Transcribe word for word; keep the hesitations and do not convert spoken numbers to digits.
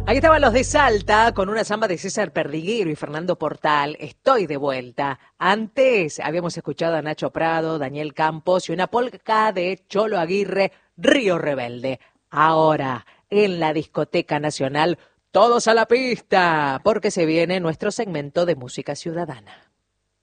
Ahí estaban los de Salta con una samba de César Perdiguero y Fernando Portal. Estoy de vuelta. Antes habíamos escuchado a Nacho Prado, Daniel Campos y una polka de Cholo Aguirre, Río Rebelde. Ahora, en la Discoteca Nacional, todos a la pista, porque se viene nuestro segmento de música ciudadana.